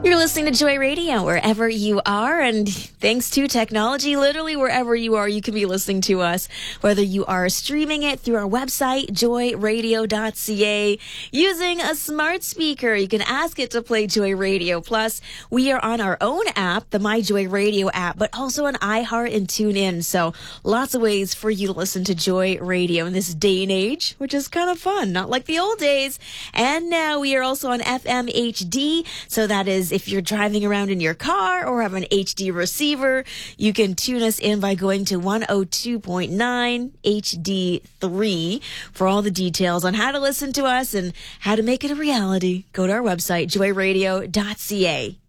You're listening to Joy Radio wherever you are, and thanks to technology, literally wherever you are, you can be listening to us, whether you are streaming it through our website, joyradio.ca, using a smart speaker. You can ask it to play Joy Radio. Plus, we are on our own app, the My Joy Radio app, but also on iHeart and TuneIn. So lots of ways for you to listen to Joy Radio in this day and age, which is kind of fun, not like the old days. And now we are also on FM HD, so that is if you're driving around in your car or have an HD receiver, you can tune us in by going to 102.9 HD3 for all the details on how to listen to us and how to make it a reality. Go to our website, joyradio.ca.